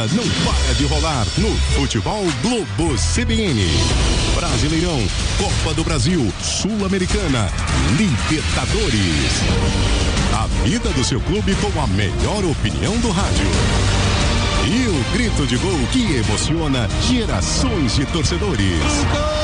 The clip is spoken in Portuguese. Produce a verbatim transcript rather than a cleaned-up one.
bola não para de rolar no Futebol Globo C B N. Brasileirão, Copa do Brasil, Sul-Americana, Libertadores. A vida do seu clube com a melhor opinião do rádio. E o grito de gol que emociona gerações de torcedores.